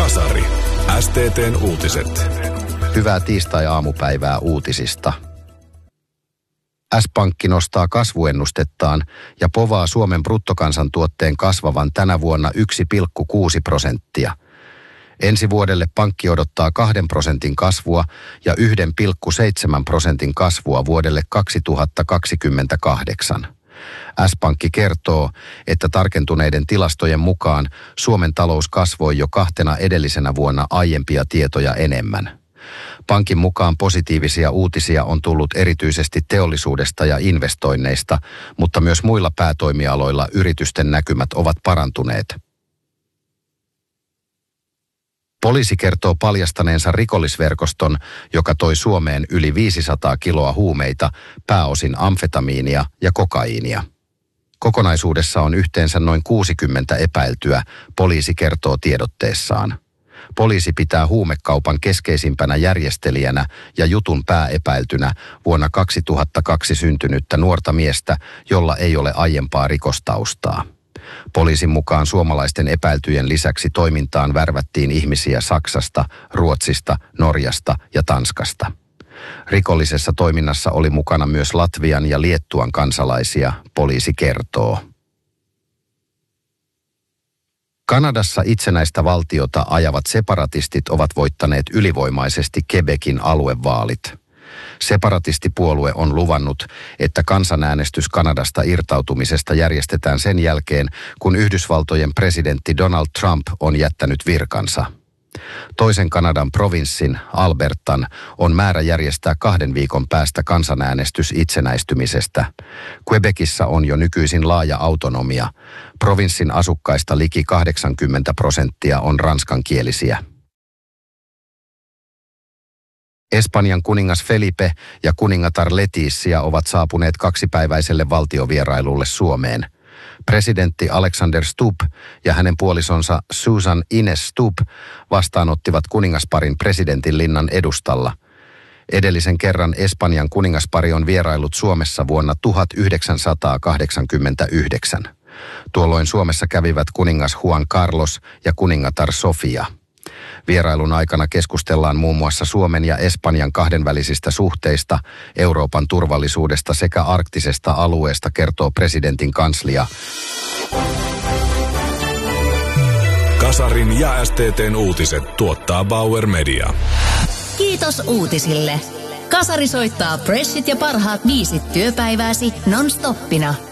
Kasari. STT:n uutiset. Hyvää tiistai-aamupäivää uutisista. S-Pankki nostaa kasvuennustettaan ja povaa Suomen bruttokansantuotteen kasvavan tänä vuonna 1,6%. Ensi vuodelle pankki odottaa 2% kasvua ja 1,7% kasvua vuodelle 2028. S-Pankki kertoo, että tarkentuneiden tilastojen mukaan Suomen talous kasvoi jo 2 edellisenä vuonna aiempia tietoja enemmän. Pankin mukaan positiivisia uutisia on tullut erityisesti teollisuudesta ja investoinneista, mutta myös muilla päätoimialoilla yritysten näkymät ovat parantuneet. Poliisi kertoo paljastaneensa rikollisverkoston, joka toi Suomeen yli 500 kiloa huumeita, pääosin amfetamiinia ja kokaiinia. Kokonaisuudessa on yhteensä noin 60 epäiltyä, poliisi kertoo tiedotteessaan. Poliisi pitää huumekaupan keskeisimpänä järjestelijänä ja jutun pääepäiltynä vuonna 2002 syntynyttä nuorta miestä, jolla ei ole aiempaa rikostaustaa. Poliisin mukaan suomalaisten epäiltyjen lisäksi toimintaan värvättiin ihmisiä Saksasta, Ruotsista, Norjasta ja Tanskasta. Rikollisessa toiminnassa oli mukana myös Latvian ja Liettuan kansalaisia, poliisi kertoo. Kanadassa itsenäistä valtiota ajavat separatistit ovat voittaneet ylivoimaisesti Quebecin aluevaalit. Separatistipuolue on luvannut, että kansanäänestys Kanadasta irtautumisesta järjestetään sen jälkeen, kun Yhdysvaltojen presidentti Donald Trump on jättänyt virkansa. Toisen Kanadan provinssin, Albertan, on määrä järjestää 2 viikon päästä kansanäänestys itsenäistymisestä. Quebecissä on jo nykyisin laaja autonomia. Provinssin asukkaista liki 80% on ranskankielisiä. Espanjan kuningas Felipe ja kuningatar Letizia ovat saapuneet 2-päiväiselle valtiovierailulle Suomeen. Presidentti Alexander Stubb ja hänen puolisonsa Susan Ines Stubb vastaanottivat kuningasparin presidentinlinnan edustalla. Edellisen kerran Espanjan kuningaspari on vierailut Suomessa vuonna 1989. Tuolloin Suomessa kävivät kuningas Juan Carlos ja kuningatar Sofia. Vierailun aikana keskustellaan muun muassa Suomen ja Espanjan kahdenvälisistä suhteista, Euroopan turvallisuudesta sekä arktisesta alueesta, kertoo presidentin kanslia. Kasarin ja STT:n uutiset tuottaa Bauer Media. Kiitos uutisille. Kasari soittaa pressit ja parhaat biisit työpäivääsi non-stoppina.